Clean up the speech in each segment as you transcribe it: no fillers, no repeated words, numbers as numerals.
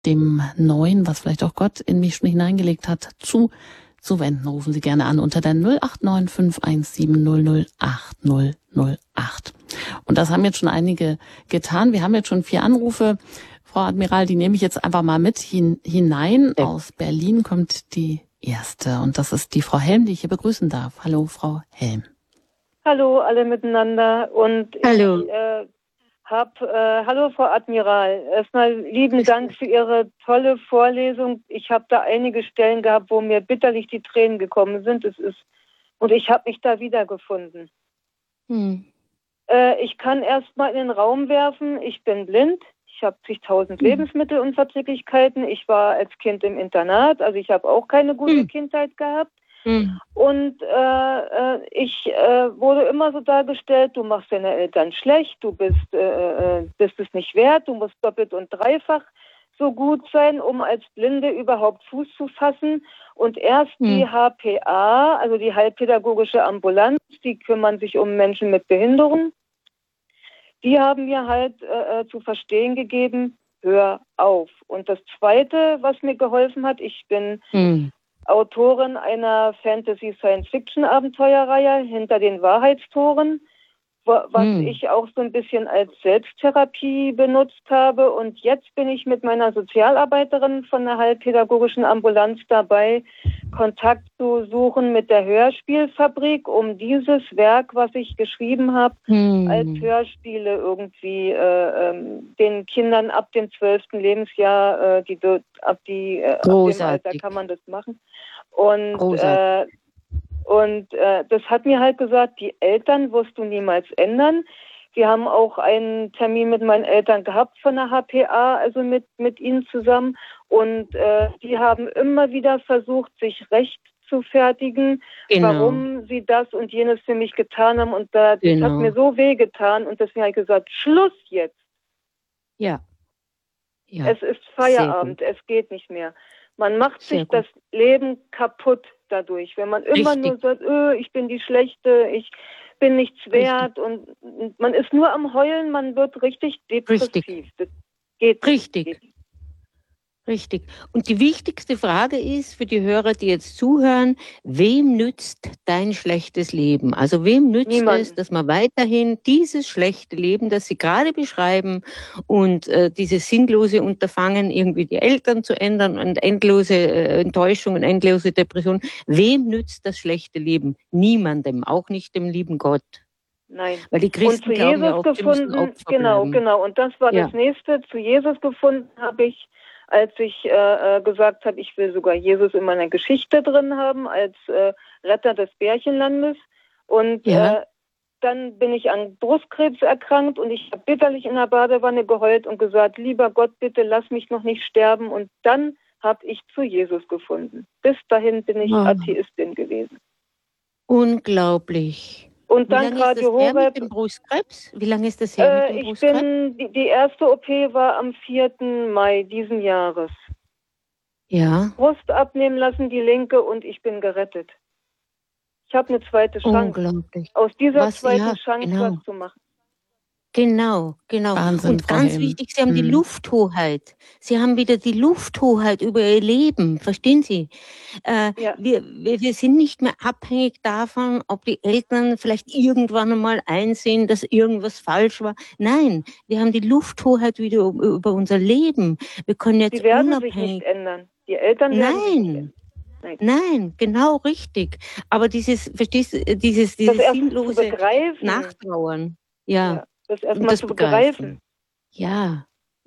dem Neuen, was vielleicht auch Gott in mich schon hineingelegt hat, zuwenden. Rufen Sie gerne an unter der 089 517 008 008. Und das haben jetzt schon einige getan. Wir haben jetzt schon 4 Anrufe. Frau Admiral, die nehme ich jetzt einfach mal mit hinein. Aus Berlin kommt die erste. Und das ist die Frau Helm, die ich hier begrüßen darf. Hallo, Frau Helm. Hallo, alle miteinander. Und hallo. Hallo, Frau Admiral. Erstmal lieben Dank für Ihre tolle Vorlesung. Ich habe da einige Stellen gehabt, wo mir bitterlich die Tränen gekommen sind. Und ich habe mich da wiedergefunden. Ich kann erstmal in den Raum werfen, ich bin blind. Ich habe zigtausend Lebensmittelunverträglichkeiten. Ich war als Kind im Internat, also ich habe auch keine gute Kindheit gehabt. Und ich wurde immer so dargestellt, du machst deine Eltern schlecht, du bist es nicht wert, du musst doppelt und dreifach so gut sein, um als Blinde überhaupt Fuß zu fassen. Und erst die HPA, also die Heilpädagogische Ambulanz, die kümmern sich um Menschen mit Behinderung, die haben mir halt zu verstehen gegeben, hör auf. Und das Zweite, was mir geholfen hat, ich bin Autorin einer Fantasy-Science-Fiction-Abenteuerreihe hinter den Wahrheitstoren, was ich auch so ein bisschen als Selbsttherapie benutzt habe. Und jetzt bin ich mit meiner Sozialarbeiterin von der Heilpädagogischen Ambulanz dabei, Kontakt zu suchen mit der Hörspielfabrik, um dieses Werk, was ich geschrieben habe, als Hörspiele irgendwie den Kindern ab dem 12. Lebensjahr, ab dem Alter kann man das machen. Und das hat mir halt gesagt, die Eltern wirst du niemals ändern. Wir haben auch einen Termin mit meinen Eltern gehabt von der HPA, also mit ihnen zusammen. Und die haben immer wieder versucht, sich rechtfertigen, warum sie das und jenes für mich getan haben. Und das hat mir so weh getan. Und deswegen habe ich gesagt, Schluss jetzt. Ja. Es ist Feierabend, es geht nicht mehr. Man macht sich das Leben kaputt dadurch, wenn man immer nur sagt, ich bin die Schlechte, ich bin nichts wert und man ist nur am Heulen, man wird richtig depressiv. Das geht nicht. Richtig. Und die wichtigste Frage ist für die Hörer, die jetzt zuhören, wem nützt dein schlechtes Leben? Also wem nützt es, dass man weiterhin dieses schlechte Leben, das Sie gerade beschreiben und dieses sinnlose Unterfangen, irgendwie die Eltern zu ändern und endlose Enttäuschungen, endlose Depression, wem nützt das schlechte Leben? Niemandem, auch nicht dem lieben Gott. Nein. Weil die Christen und zu glauben Jesus ja auch, gefunden, genau. Und das war das Nächste. Zu Jesus gefunden habe ich, als ich gesagt habe, ich will sogar Jesus in meiner Geschichte drin haben, als Retter des Bärchenlandes. Und dann bin ich an Brustkrebs erkrankt und ich habe bitterlich in der Badewanne geheult und gesagt, lieber Gott, bitte lass mich noch nicht sterben. Und dann habe ich zu Jesus gefunden. Bis dahin bin ich Atheistin gewesen. Unglaublich. Und dann Radio Horeb. Mit dem Brustkrebs? Wie lange ist das her mit dem Brustkrebs? Die erste OP war am 4. Mai diesen Jahres. Ja. Brust abnehmen lassen, die linke, und ich bin gerettet. Ich habe eine zweite Chance. Unglaublich. Aus dieser zweiten Chance was zu machen. Genau. Wahnsinn, und ganz wichtig, Sie haben die Lufthoheit. Sie haben wieder die Lufthoheit über Ihr Leben. Verstehen Sie? Wir sind nicht mehr abhängig davon, ob die Eltern vielleicht irgendwann einmal einsehen, dass irgendwas falsch war. Nein, wir haben die Lufthoheit wieder über unser Leben. Wir können jetzt Sie werden sich nicht ändern. Die Eltern werden sich nicht ändern. Nein, genau richtig. Aber dieses sinnlose Nachtrauern. Das erstmal zu begreifen. Ja.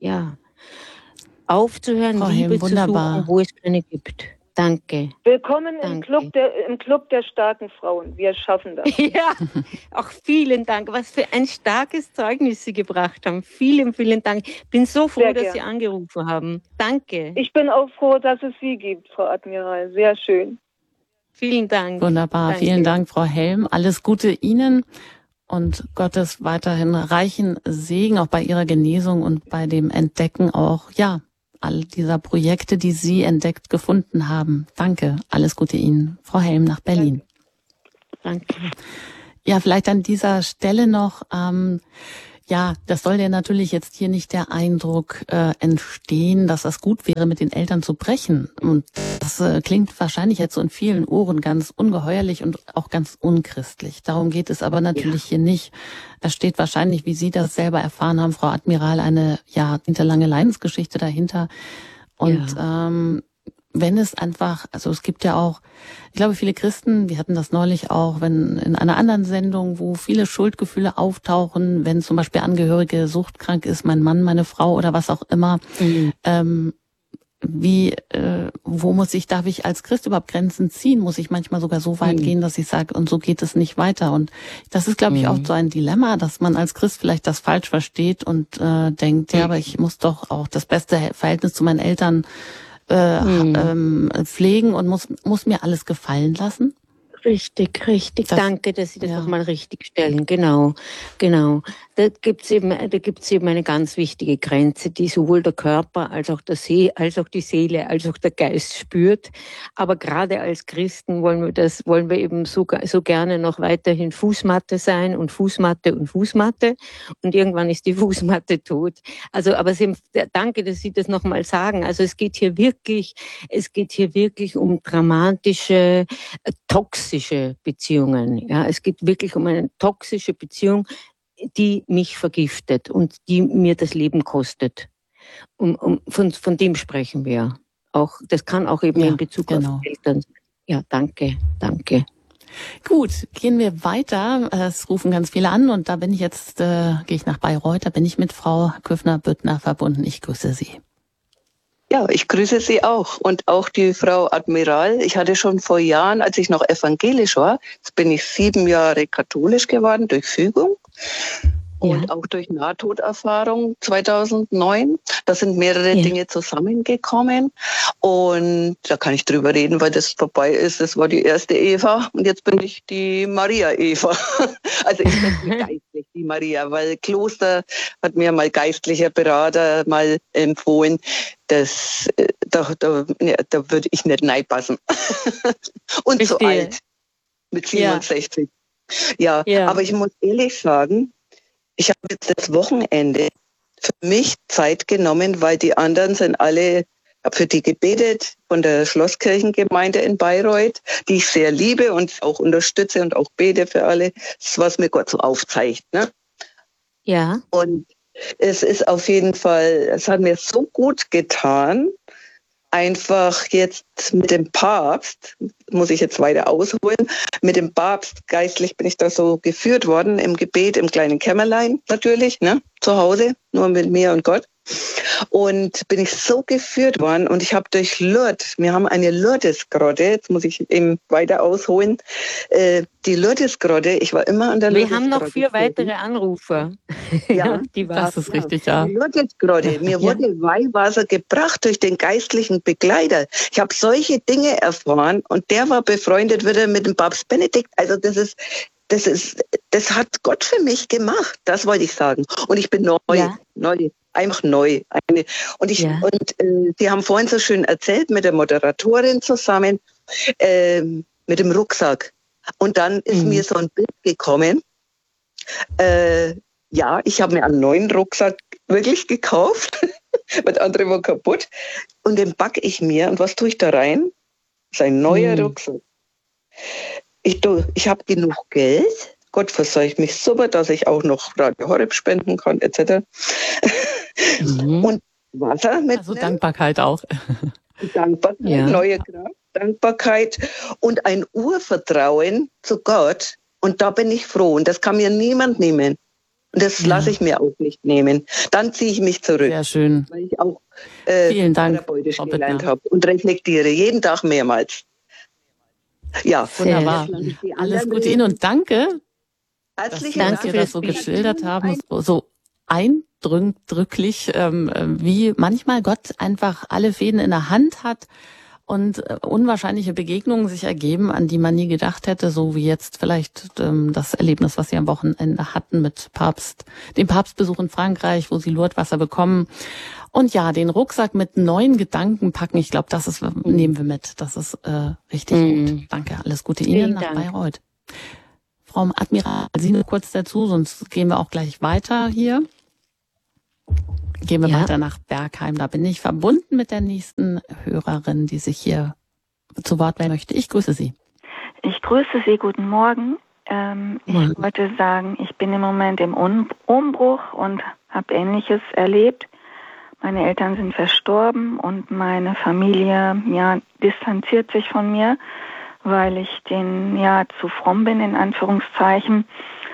Aufzuhören, Frau Liebe Helm, zu suchen, wo es keine gibt. Danke. Willkommen im Club der starken Frauen. Wir schaffen das. Ja, auch vielen Dank. Was für ein starkes Zeugnis Sie gebracht haben. Vielen, vielen Dank. Ich bin so froh, dass Sie angerufen haben. Danke. Ich bin auch froh, dass es Sie gibt, Frau Admiral. Sehr schön. Vielen Dank. Wunderbar. Danke. Vielen Dank, Frau Helm. Alles Gute Ihnen. Und Gottes weiterhin reichen Segen auch bei Ihrer Genesung und bei dem Entdecken auch, all dieser Projekte, die Sie entdeckt gefunden haben. Danke. Alles Gute Ihnen. Frau Helm nach Berlin. Danke. Ja, vielleicht an dieser Stelle noch, Ja, das soll ja natürlich jetzt hier nicht der Eindruck entstehen, dass das gut wäre, mit den Eltern zu brechen. Und das klingt wahrscheinlich jetzt so in vielen Ohren ganz ungeheuerlich und auch ganz unchristlich. Darum geht es aber natürlich hier nicht. Da steht wahrscheinlich, wie Sie das selber erfahren haben, Frau Admiral, eine jahrzehntelange Leidensgeschichte dahinter. Und wenn es einfach, also es gibt ja auch, ich glaube, viele Christen, wir hatten das neulich auch, wenn in einer anderen Sendung, wo viele Schuldgefühle auftauchen, wenn zum Beispiel Angehörige suchtkrank ist, mein Mann, meine Frau oder was auch immer, darf ich als Christ überhaupt Grenzen ziehen? Muss ich manchmal sogar so weit gehen, dass ich sage, und so geht es nicht weiter? Und das ist, glaube ich, auch so ein Dilemma, dass man als Christ vielleicht das falsch versteht und denkt, ja, aber ich muss doch auch das beste Verhältnis zu meinen Eltern pflegen und muss mir alles gefallen lassen. Richtig. Danke, dass Sie das nochmal richtig stellen. Genau. Da gibt's eben eine ganz wichtige Grenze, die sowohl der Körper als auch die Seele, als auch der Geist spürt. Aber gerade als Christen wollen wir eben so gerne noch weiterhin Fußmatte sein und Fußmatte. Und irgendwann ist die Fußmatte tot. Also, aber danke, dass Sie das nochmal sagen. Also, es geht hier wirklich um dramatische, toxische Beziehungen. Ja, es geht wirklich um eine toxische Beziehung, die mich vergiftet und die mir das Leben kostet. Von dem sprechen wir auch. Das kann auch eben in Bezug auf Eltern sein. Ja, danke. Gut, gehen wir weiter. Es rufen ganz viele an und da bin ich jetzt, gehe ich nach Bayreuth, da bin ich mit Frau Köfner-Büttner verbunden. Ich grüße Sie. Ja, ich grüße Sie auch und auch die Frau Admiral. Ich hatte schon vor Jahren, als ich noch evangelisch war, jetzt bin ich 7 Jahre katholisch geworden durch Fügung und auch durch Nahtoderfahrung 2009. Da sind mehrere Dinge zusammengekommen und da kann ich drüber reden, weil das vorbei ist. Das war die erste Eva und jetzt bin ich die Maria-Eva. Also ich bin geistlich die Maria, weil Kloster hat mir mal geistlicher Berater mal empfohlen, da würde ich nicht reinpassen. Und so alt, mit 67. Ja, aber ich muss ehrlich sagen, ich habe jetzt das Wochenende für mich Zeit genommen, weil die anderen sind alle, habe für die gebetet von der Schlosskirchengemeinde in Bayreuth, die ich sehr liebe und auch unterstütze und auch bete für alle. Das ist, was mir Gott so aufzeigt. Ne? Ja. Und es ist auf jeden Fall, es hat mir so gut getan, einfach jetzt mit dem Papst, muss ich jetzt weiter ausholen, mit dem Papst geistlich bin ich da so geführt worden, im Gebet, im kleinen Kämmerlein natürlich, ne, zu Hause, nur mit mir und Gott. Und bin ich so geführt worden und ich habe durch Lourdes, wir haben eine Lourdesgrotte, jetzt muss ich eben weiter ausholen, die Lourdesgrotte, ich war immer an der Lourdesgrotte. Wir haben noch 4 weitere Anrufer. Ja, das ist richtig, ja. Die Lourdesgrotte, mir wurde Weihwasser gebracht durch den geistlichen Begleiter. Ich habe solche Dinge erfahren und der war befreundet wieder mit dem Papst Benedikt, also das hat Gott für mich gemacht, das wollte ich sagen. Und ich bin neu. Einfach neu. Und Sie haben vorhin so schön erzählt mit der Moderatorin zusammen, mit dem Rucksack. Und dann ist mir so ein Bild gekommen. Ich habe mir einen neuen Rucksack wirklich gekauft. Der andere war kaputt. Und den backe ich mir. Und was tue ich da rein? Das ist ein neuer Rucksack. Ich habe genug Geld. Gott versorgt mich super, dass ich auch noch Radio Horeb spenden kann, etc. Und Wasser mit. Also Dankbarkeit auch. Dankbarkeit, neue Kraft, Dankbarkeit und ein Urvertrauen zu Gott. Und da bin ich froh. Und das kann mir niemand nehmen. Und das lasse ich mir auch nicht nehmen. Dann ziehe ich mich zurück. Sehr schön. Weil ich auch Vielen Dank, therapeutisch gelernt habe und reflektiere jeden Tag mehrmals. Ja, wunderbar. Alles Gute Ihnen und danke. Herzlichen Dank, dass Sie das so geschildert haben, so eindrücklich, wie manchmal Gott einfach alle Fäden in der Hand hat und unwahrscheinliche Begegnungen sich ergeben, an die man nie gedacht hätte, so wie jetzt vielleicht das Erlebnis, was Sie am Wochenende hatten mit dem Papstbesuch in Frankreich, wo Sie Lourdeswasser bekommen. Und ja, den Rucksack mit neuen Gedanken packen, ich glaube, nehmen wir mit. Das ist richtig gut. Danke, alles Gute Ihnen nach Bayreuth. Frau Admiral, Sie nur kurz dazu, sonst gehen wir auch gleich weiter hier. Gehen wir weiter nach Bergheim. Da bin ich verbunden mit der nächsten Hörerin, die sich hier zu Wort melden möchte. Ich grüße Sie. Ich grüße Sie, guten Morgen. Ich wollte sagen, ich bin im Moment im Umbruch und habe Ähnliches erlebt. Meine Eltern sind verstorben und meine Familie distanziert sich von mir, weil ich denen zu fromm bin, in Anführungszeichen.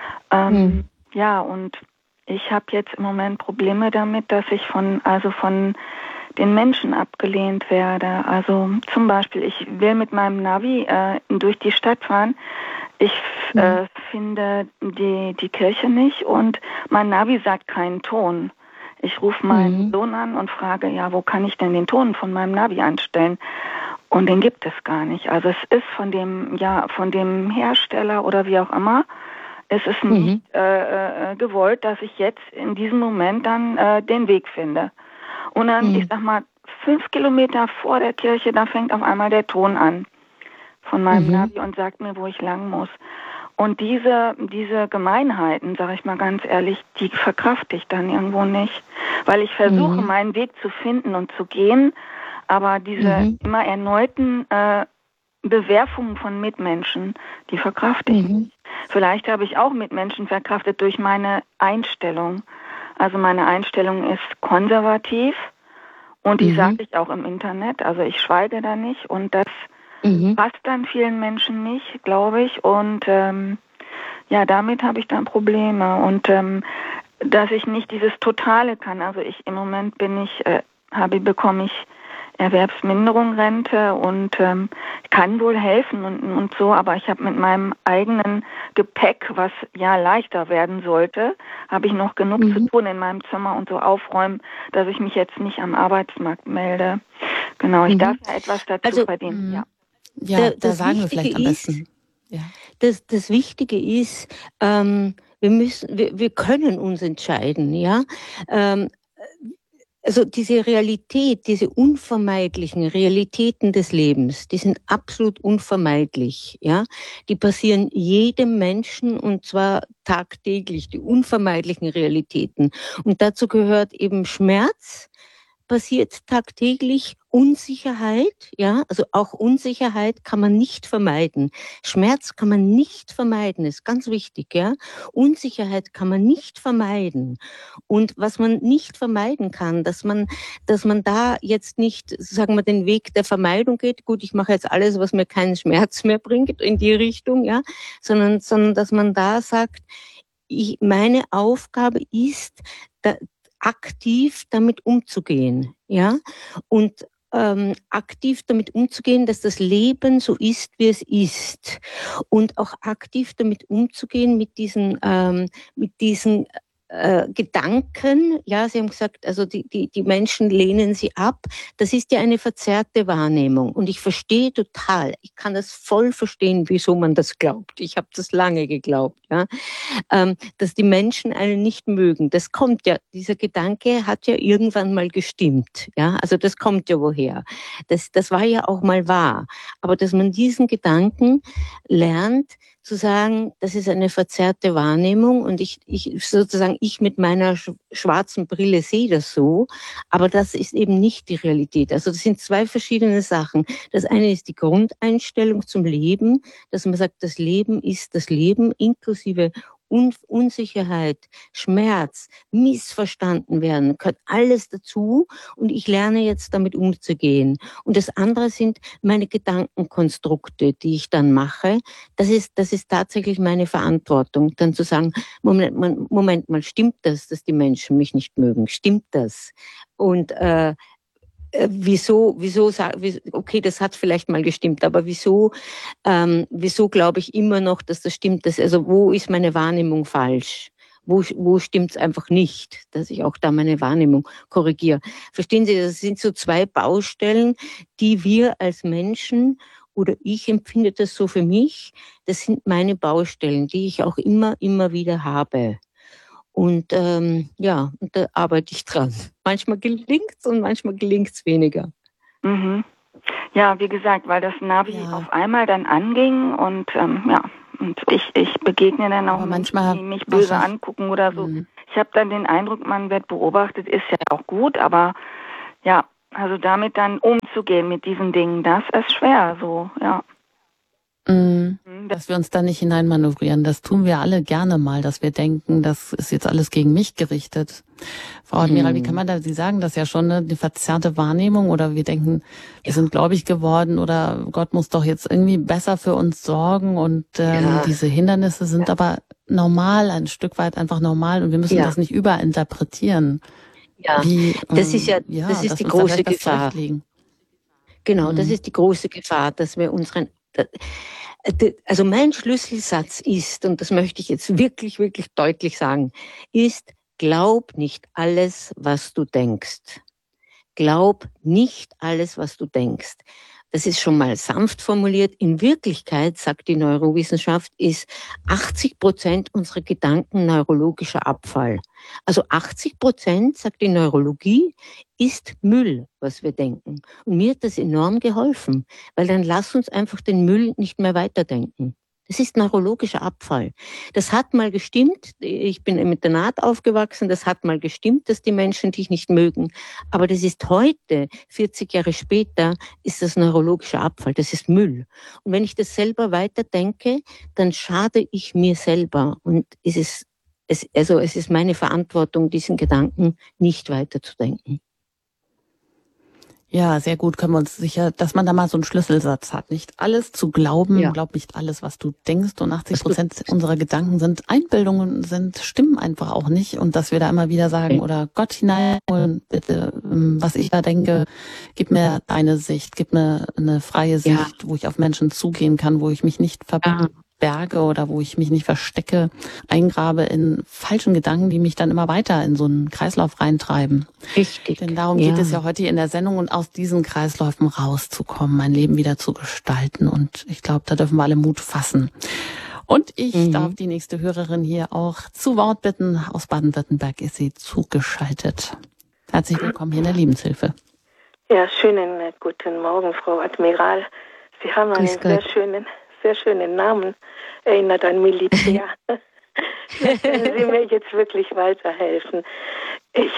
Und ich habe jetzt im Moment Probleme damit, dass ich von den Menschen abgelehnt werde. Also zum Beispiel, ich will mit meinem Navi durch die Stadt fahren. Ich finde die Kirche nicht und mein Navi sagt keinen Ton. Ich rufe meinen Sohn an und frage, wo kann ich denn den Ton von meinem Navi anstellen? Und den gibt es gar nicht. Also es ist von dem Hersteller oder wie auch immer, es ist nicht gewollt, dass ich jetzt in diesem Moment dann den Weg finde. Und dann, ich sag mal, 5 Kilometer vor der Kirche, da fängt auf einmal der Ton an von meinem Navi und sagt mir, wo ich lang muss. Und diese Gemeinheiten, sage ich mal ganz ehrlich, die verkrafte ich dann irgendwo nicht. Weil ich versuche, meinen Weg zu finden und zu gehen, aber diese immer erneuten Bewerfungen von Mitmenschen, die verkrafte ich nicht. Vielleicht habe ich auch Mitmenschen verkraftet durch meine Einstellung. Also meine Einstellung ist konservativ und die sage ich auch im Internet. Also ich schweige da nicht und das passt dann vielen Menschen nicht, glaube ich. Und damit habe ich dann Probleme. Und dass ich nicht dieses Totale kann. Also im Moment bekomme ich Erwerbsminderung, Rente und kann wohl helfen und so, aber ich habe mit meinem eigenen Gepäck, was leichter werden sollte, habe ich noch genug zu tun in meinem Zimmer und so aufräumen, dass ich mich jetzt nicht am Arbeitsmarkt melde. Genau, ich darf ja etwas dazu verdienen. Da sagen wir vielleicht am besten. Ja. Das Wichtige ist, wir können uns entscheiden, also diese Realität, diese unvermeidlichen Realitäten des Lebens, die sind absolut unvermeidlich, Die passieren jedem Menschen und zwar tagtäglich, die unvermeidlichen Realitäten. Und dazu gehört eben Schmerz, passiert tagtäglich, Unsicherheit, also auch Unsicherheit kann man nicht vermeiden. Schmerz kann man nicht vermeiden, ist ganz wichtig, Unsicherheit kann man nicht vermeiden. Und was man nicht vermeiden kann, dass man da jetzt nicht, sagen wir, den Weg der Vermeidung geht, gut, ich mache jetzt alles, was mir keinen Schmerz mehr bringt, in die Richtung, sondern dass man da sagt, meine Aufgabe ist, aktiv damit umzugehen, und aktiv damit umzugehen, dass das Leben so ist, wie es ist, und auch aktiv damit umzugehen mit diesen Gedanken, Sie haben gesagt, also die Menschen lehnen sie ab. Das ist ja eine verzerrte Wahrnehmung und ich verstehe total, ich kann das voll verstehen, wieso man das glaubt. Ich habe das lange geglaubt, dass die Menschen einen nicht mögen. Das kommt ja, dieser Gedanke hat ja irgendwann mal gestimmt, also das kommt ja woher. Das war ja auch mal wahr, aber dass man diesen Gedanken lernt, zu sagen, das ist eine verzerrte Wahrnehmung und ich mit meiner schwarzen Brille sehe das so, aber das ist eben nicht die Realität. Also das sind zwei verschiedene Sachen. Das eine ist die Grundeinstellung zum Leben, dass man sagt, das Leben ist das Leben inklusive Unsicherheit, Schmerz, missverstanden werden, gehört alles dazu und ich lerne jetzt damit umzugehen. Und das andere sind meine Gedankenkonstrukte, die ich dann mache. Das ist tatsächlich meine Verantwortung, dann zu sagen, Moment mal, stimmt das, dass die Menschen mich nicht mögen? Stimmt das? Und wieso, okay, das hat vielleicht mal gestimmt, aber wieso glaube ich immer noch, dass das stimmt? Also wo ist meine Wahrnehmung falsch? Wo stimmt's einfach nicht, dass ich auch da meine Wahrnehmung korrigiere? Verstehen Sie, das sind so zwei Baustellen, die wir als Menschen oder ich empfinde das so für mich, das sind meine Baustellen, die ich auch immer wieder habe. Und und da arbeite ich dran. Manchmal gelingt's und manchmal gelingt's weniger. Ja, wie gesagt, weil das Navi auf einmal dann anging und Und ich begegne dann auch Menschen, die mich böse angucken oder so. Ich habe dann den Eindruck, man wird beobachtet, ist ja auch gut, aber ja, also damit dann umzugehen mit diesen Dingen, das ist schwer, so, ja. Dass wir uns da nicht hineinmanövrieren, das tun wir alle gerne mal, dass wir denken, das ist jetzt alles gegen mich gerichtet. Frau Admiral, wie kann man da, Sie sagen das ja schon, eine verzerrte Wahrnehmung, oder wir denken, wir sind gläubig geworden oder Gott muss doch jetzt irgendwie besser für uns sorgen, und diese Hindernisse sind aber normal, ein Stück weit einfach normal, und wir müssen das nicht überinterpretieren. Ja, das ist das ist die große Gefahr. Genau, das ist die große Gefahr, dass wir also mein Schlüsselsatz ist, und das möchte ich jetzt wirklich, wirklich deutlich sagen, ist: Glaub nicht alles, was du denkst. Glaub nicht alles, was du denkst. Das ist schon mal sanft formuliert. In Wirklichkeit, sagt die Neurowissenschaft, ist 80% unserer Gedanken neurologischer Abfall. Also 80%, sagt die Neurologie, ist Müll, was wir denken. Und mir hat das enorm geholfen, weil dann lass uns einfach den Müll nicht mehr weiterdenken. Das ist neurologischer Abfall. Das hat mal gestimmt. Ich bin im Internat aufgewachsen. Das hat mal gestimmt, dass die Menschen dich nicht mögen. Aber das ist heute, 40 Jahre später, ist das neurologischer Abfall. Das ist Müll. Und wenn ich das selber weiterdenke, dann schade ich mir selber. Und es ist meine Verantwortung, diesen Gedanken nicht weiterzudenken. Ja, sehr gut, können wir uns sicher, dass man da mal so einen Schlüsselsatz hat. Nicht alles zu glauben, glaub nicht alles, was du denkst. Und 80% unserer Gedanken sind Einbildungen, stimmen einfach auch nicht. Und dass wir da immer wieder sagen, oder Gott hineinholen, bitte, was ich da denke, gib mir deine Sicht, gib mir eine freie Sicht, wo ich auf Menschen zugehen kann, wo ich mich nicht verberge oder wo ich mich nicht verstecke, eingrabe in falschen Gedanken, die mich dann immer weiter in so einen Kreislauf reintreiben. Richtig. Denn darum geht es ja heute in der Sendung, und aus diesen Kreisläufen rauszukommen, mein Leben wieder zu gestalten. Und ich glaube, da dürfen wir alle Mut fassen. Und ich darf die nächste Hörerin hier auch zu Wort bitten. Aus Baden-Württemberg ist sie zugeschaltet. Herzlich willkommen hier in der Lebenshilfe. Ja, schönen guten Morgen, Frau Admiral. Sie haben einen sehr schönen Namen, erinnert an Militär. Können Sie mir jetzt wirklich weiterhelfen? Ich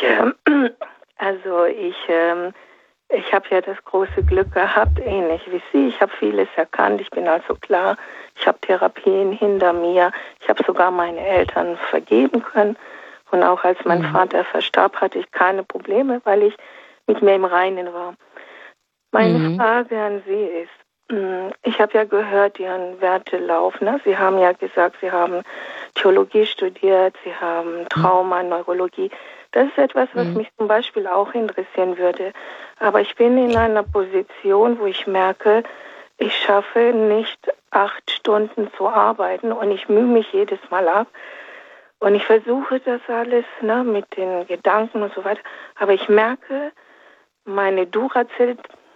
habe ja das große Glück gehabt, ähnlich wie Sie. Ich habe vieles erkannt. Ich bin also klar, ich habe Therapien hinter mir. Ich habe sogar meine Eltern vergeben können. Und auch als mein Vater verstarb, hatte ich keine Probleme, weil ich mit mir im Reinen war. Meine Frage an Sie ist, ich habe ja gehört, Ihren Wertelauf. Ne? Sie haben ja gesagt, Sie haben Theologie studiert, Sie haben Trauma, Neurologie. Das ist etwas, was mich zum Beispiel auch interessieren würde. Aber ich bin in einer Position, wo ich merke, ich schaffe nicht 8 Stunden zu arbeiten, und ich mühe mich jedes Mal ab. Und ich versuche das alles mit den Gedanken und so weiter. Aber ich merke, meine Duracell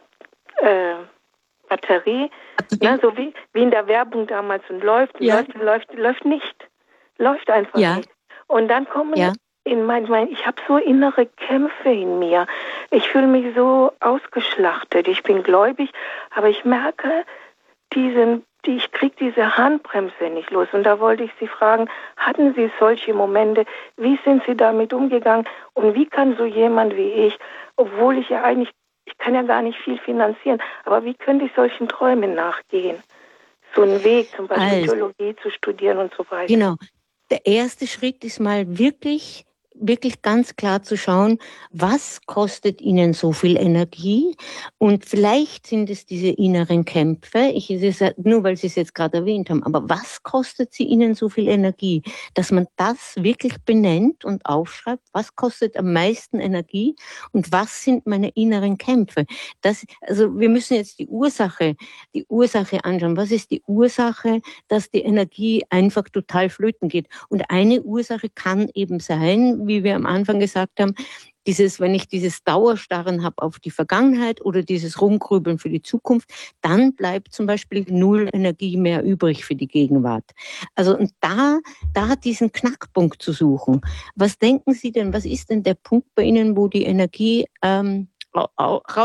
Batterie, so wie in der Werbung damals, und läuft nicht. Läuft einfach nicht. Und dann kommen ich habe so innere Kämpfe in mir. Ich fühle mich so ausgeschlachtet. Ich bin gläubig, aber ich merke, ich kriege diese Handbremse nicht los. Und da wollte ich Sie fragen, hatten Sie solche Momente? Wie sind Sie damit umgegangen? Und wie kann so jemand wie ich, obwohl ich kann ja gar nicht viel finanzieren, aber wie könnte ich solchen Träumen nachgehen? So einen Weg, zum Beispiel Theologie zu studieren und so weiter. Genau. Der erste Schritt ist mal wirklich ganz klar zu schauen, was kostet Ihnen so viel Energie? Und vielleicht sind es diese inneren Kämpfe, nur weil Sie es jetzt gerade erwähnt haben, aber was kostet sie Ihnen so viel Energie? Dass man das wirklich benennt und aufschreibt, was kostet am meisten Energie und was sind meine inneren Kämpfe? Also wir müssen jetzt die Ursache anschauen. Was ist die Ursache, dass die Energie einfach total flöten geht? Und eine Ursache kann eben sein, wie wir am Anfang gesagt haben, wenn ich dieses Dauerstarren habe auf die Vergangenheit oder dieses Rumgrübeln für die Zukunft, dann bleibt zum Beispiel 0 Energie mehr übrig für die Gegenwart. Also und da diesen Knackpunkt zu suchen. Was denken Sie denn, was ist denn der Punkt bei Ihnen, wo die Energie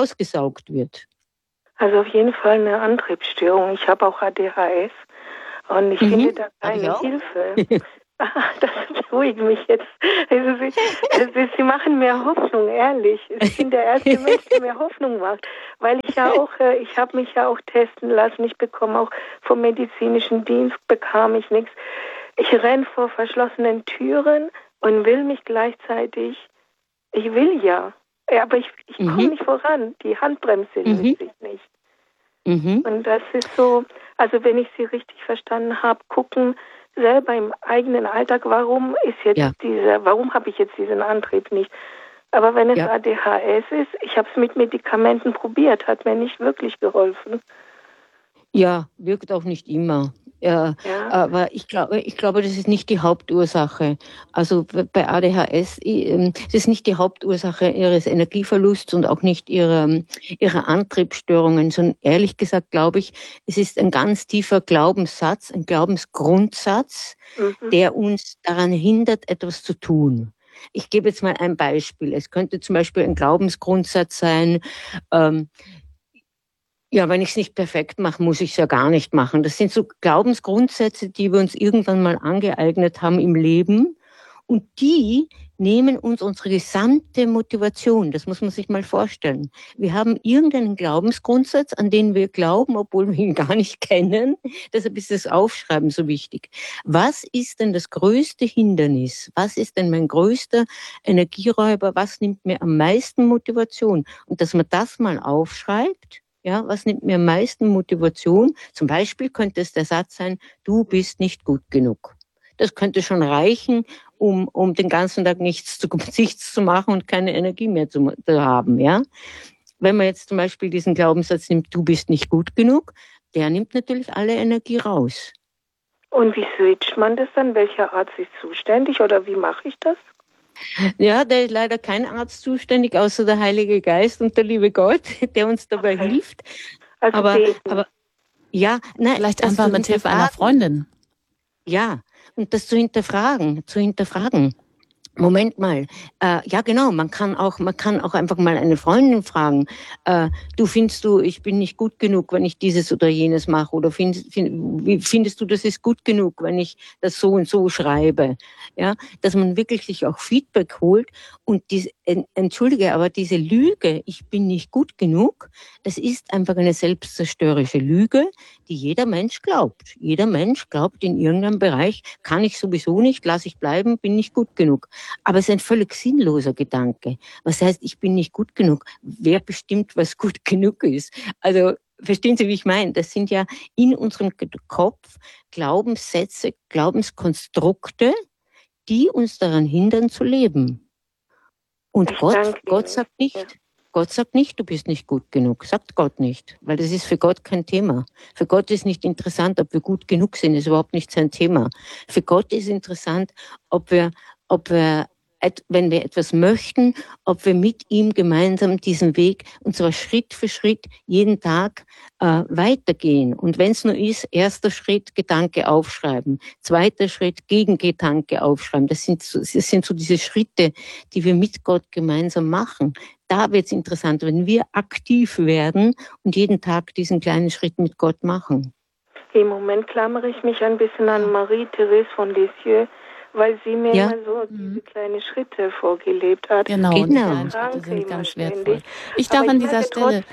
rausgesaugt wird? Also auf jeden Fall eine Antriebsstörung. Ich habe auch ADHS. Und ich finde da keine Hilfe. Das beruhigt mich jetzt. Sie machen mir Hoffnung, ehrlich. Ich bin der erste Mensch, der mir Hoffnung macht. Weil ich habe mich ja auch testen lassen. Ich bekomme auch vom medizinischen Dienst, bekam ich nichts. Ich renne vor verschlossenen Türen und will mich gleichzeitig, ich will ja, aber ich komme nicht voran. Die Handbremse löst sich nicht. Und das ist so, also wenn ich Sie richtig verstanden habe, gucken selber im eigenen Alltag, warum habe ich jetzt diesen Antrieb nicht? Aber wenn es ADHS ist, ich habe es mit Medikamenten probiert, hat mir nicht wirklich geholfen. Ja, wirkt auch nicht immer. Ja. Aber ich glaube, das ist nicht die Hauptursache. Also bei ADHS, das ist nicht die Hauptursache ihres Energieverlusts und auch nicht ihrer Antriebsstörungen, sondern ehrlich gesagt glaube ich, es ist ein ganz tiefer Glaubenssatz, ein Glaubensgrundsatz, der uns daran hindert, etwas zu tun. Ich gebe jetzt mal ein Beispiel. Es könnte zum Beispiel ein Glaubensgrundsatz sein, wenn ich es nicht perfekt mache, muss ich es ja gar nicht machen. Das sind so Glaubensgrundsätze, die wir uns irgendwann mal angeeignet haben im Leben. Und die nehmen uns unsere gesamte Motivation. Das muss man sich mal vorstellen. Wir haben irgendeinen Glaubensgrundsatz, an den wir glauben, obwohl wir ihn gar nicht kennen. Deshalb ist das Aufschreiben so wichtig. Was ist denn das größte Hindernis? Was ist denn mein größter Energieräuber? Was nimmt mir am meisten Motivation? Und dass man das mal aufschreibt, ja, was nimmt mir am meisten Motivation? Zum Beispiel könnte es der Satz sein, du bist nicht gut genug. Das könnte schon reichen, um den ganzen Tag nichts zu machen und keine Energie mehr zu haben, ja. Wenn man jetzt zum Beispiel diesen Glaubenssatz nimmt, du bist nicht gut genug, der nimmt natürlich alle Energie raus. Und wie switcht man das dann? Welcher Arzt ist zuständig oder wie mache ich das? Ja, da ist leider kein Arzt zuständig, außer der Heilige Geist und der liebe Gott, der uns dabei hilft. Also aber vielleicht einfach mit Hilfe einer Freundin. Ja, und das zu hinterfragen. Moment mal, genau, man kann auch einfach mal eine Freundin fragen, findest du, ich bin nicht gut genug, wenn ich dieses oder jenes mache, oder findest du, das ist gut genug, wenn ich das so und so schreibe, ja, dass man wirklich sich auch Feedback holt und aber diese Lüge, ich bin nicht gut genug, das ist einfach eine selbstzerstörerische Lüge, die jeder Mensch glaubt. Jeder Mensch glaubt, in irgendeinem Bereich kann ich sowieso nicht, lasse ich bleiben, bin nicht gut genug. Aber es ist ein völlig sinnloser Gedanke. Was heißt, ich bin nicht gut genug? Wer bestimmt, was gut genug ist? Also, verstehen Sie, wie ich meine? Das sind ja in unserem Kopf Glaubenssätze, Glaubenskonstrukte, die uns daran hindern zu leben. Und Gott sagt nicht, du bist nicht gut genug. Sagt Gott nicht, weil das ist für Gott kein Thema. Für Gott ist nicht interessant, ob wir gut genug sind, ist überhaupt nicht sein Thema. Für Gott ist interessant, ob wir, wenn wir etwas möchten, ob wir mit ihm gemeinsam diesen Weg, und zwar Schritt für Schritt, jeden Tag weitergehen. Und wenn es nur ist, erster Schritt, Gedanke aufschreiben, zweiter Schritt, Gegengedanke aufschreiben. Das sind so diese Schritte, die wir mit Gott gemeinsam machen. Da wird es interessant, wenn wir aktiv werden und jeden Tag diesen kleinen Schritt mit Gott machen. Im Moment klammere ich mich ein bisschen an Marie-Therese von Lisieux, weil sie mir immer so diese kleinen Schritte vorgelebt hat. Genau. Die kleinen Schritte sind ganz wertvoll. Ich darf an dieser Stelle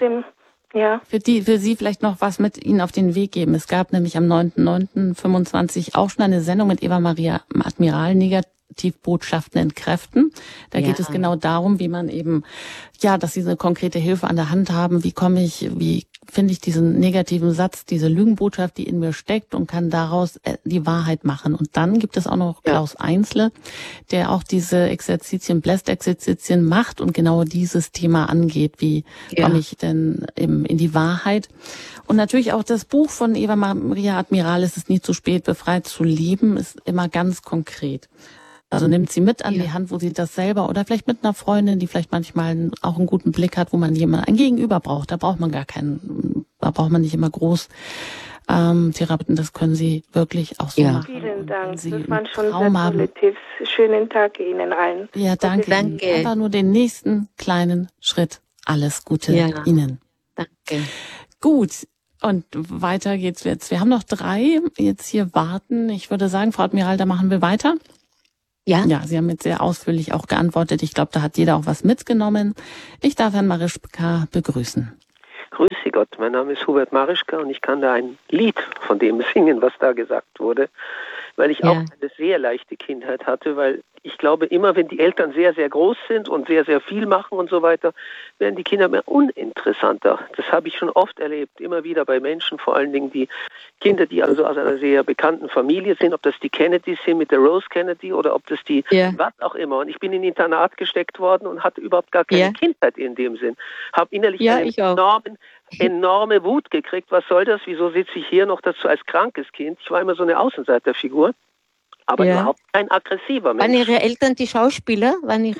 für Sie vielleicht noch was mit Ihnen auf den Weg geben. Es gab nämlich am 9.9.25 auch schon eine Sendung mit Eva Maria Admiral, Negativbotschaften entkräften. Da geht es genau darum, wie man eben, dass Sie eine konkrete Hilfe an der Hand haben. Wie finde ich diesen negativen Satz, diese Lügenbotschaft, die in mir steckt, und kann daraus die Wahrheit machen. Und dann gibt es auch noch Klaus Einsle, der auch diese Blessed-Exerzitien macht und genau dieses Thema angeht. Wie komme ich denn in die Wahrheit? Und natürlich auch das Buch von Eva Maria Admiral, Es ist nie zu spät, befreit zu leben, ist immer ganz konkret. Also nimmt sie mit an die Hand, wo sie das selber, oder vielleicht mit einer Freundin, die vielleicht manchmal auch einen guten Blick hat, wo man ein Gegenüber braucht. Da braucht man nicht immer groß Therapeuten. Das können Sie wirklich auch so machen. Vielen Dank. Das waren schon sehr tolle Tipps. Schönen Tag Ihnen allen. Ja, danke. Einfach nur den nächsten kleinen Schritt. Alles Gute Ihnen. Danke. Gut. Und weiter geht's jetzt. Wir haben noch 3 jetzt hier warten. Ich würde sagen, Frau Admiral, da machen wir weiter. Ja? Ja, Sie haben jetzt sehr ausführlich auch geantwortet. Ich glaube, da hat jeder auch was mitgenommen. Ich darf Herrn Marischka begrüßen. Grüße Gott, mein Name ist Hubert Marischka und ich kann da ein Lied von dem singen, was da gesagt wurde, weil ich auch eine sehr leichte Kindheit hatte, weil ich glaube, immer wenn die Eltern sehr, sehr groß sind und sehr, sehr viel machen und so weiter, werden die Kinder mehr uninteressanter. Das habe ich schon oft erlebt, immer wieder bei Menschen, vor allen Dingen die Kinder, die also aus einer sehr bekannten Familie sind, ob das die Kennedys sind mit der Rose Kennedy oder ob das die was auch immer. Und ich bin in ein Internat gesteckt worden und hatte überhaupt gar keine Kindheit in dem Sinn. Habe innerlich eine enorme Wut gekriegt. Was soll das? Wieso sitze ich hier noch dazu als krankes Kind? Ich war immer so eine Außenseiterfigur. Aber überhaupt kein aggressiver Mensch. Waren Ihre Eltern die Schauspieler? Meine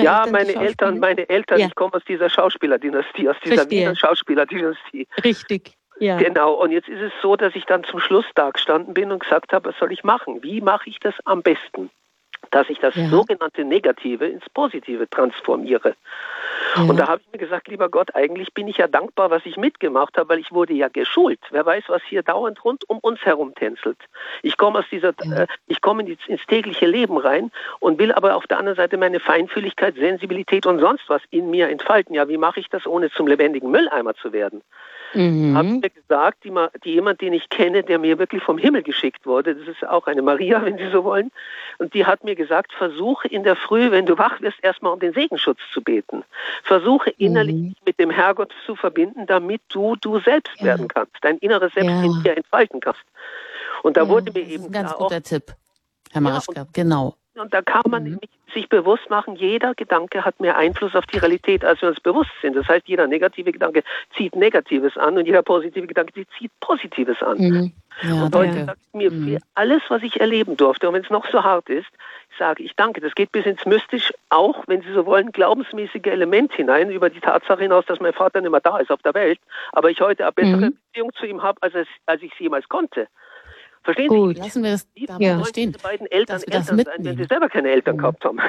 Eltern, ich komme aus dieser Schauspielerdynastie, aus dieser Wiener Schauspielerdynastie. Richtig, ja. Genau, und jetzt ist es so, dass ich dann zum Schluss da gestanden bin und gesagt habe, was soll ich machen? Wie mache ich das am besten? Dass ich das sogenannte Negative ins Positive transformiere. Ja. Und da habe ich mir gesagt, lieber Gott, eigentlich bin ich ja dankbar, was ich mitgemacht habe, weil ich wurde ja geschult. Wer weiß, was hier dauernd rund um uns herum tänzelt. Ich komme aus ich komme ins tägliche Leben rein und will aber auf der anderen Seite meine Feinfühligkeit, Sensibilität und sonst was in mir entfalten. Ja, wie mache ich das, ohne zum lebendigen Mülleimer zu werden? Habe ich mir gesagt, jemand, den ich kenne, der mir wirklich vom Himmel geschickt wurde, das ist auch eine Maria, wenn Sie so wollen, und die hat mir gesagt, versuche in der Früh, wenn du wach wirst, erstmal um den Segenschutz zu beten. Versuche innerlich mit dem Herrgott zu verbinden, damit du selbst werden kannst, dein inneres Selbst in dir entfalten kannst. Und da wurde mir eben ein ganz guter Tipp, Herr Marischka, genau. Und da kann man sich bewusst machen, jeder Gedanke hat mehr Einfluss auf die Realität, als wir uns bewusst sind. Das heißt, jeder negative Gedanke zieht Negatives an und jeder positive Gedanke zieht Positives an. Ja, und heute sagt mir für alles, was ich erleben durfte, und wenn es noch so hart ist, sage ich danke. Das geht bis ins mystisch, auch, wenn Sie so wollen, glaubensmäßige Element hinein, über die Tatsache hinaus, dass mein Vater nicht mehr da ist auf der Welt, aber ich heute eine bessere Beziehung zu ihm habe, als ich es jemals konnte. Verstehen Sie? Lassen wir das stehen. Diese beiden Eltern sein, wenn sie selber keine Eltern gehabt haben.